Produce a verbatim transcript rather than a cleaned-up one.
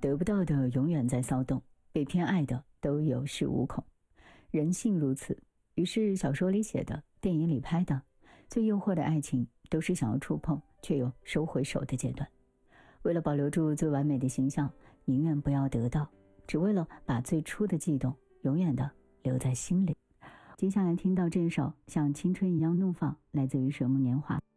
得不到的永远在骚动，被偏爱的都有恃无恐。人性如此，于是小说里写的，电影里拍的，最诱惑的爱情，都是想要触碰却又收回手的阶段。为了保留住最完美的形象，宁愿不要得到，只为了把最初的悸动永远的留在心里。接下来听到这首像青春一样怒放，来自于水木年华。